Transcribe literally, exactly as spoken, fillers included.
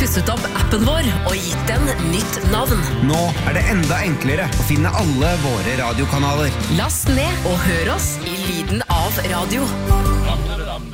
pusset opp appen vår og gitt den nytt navn. Nå er det enda enklere å finne alle våre radiokanaler. Last ned og hør oss i lyden av radio.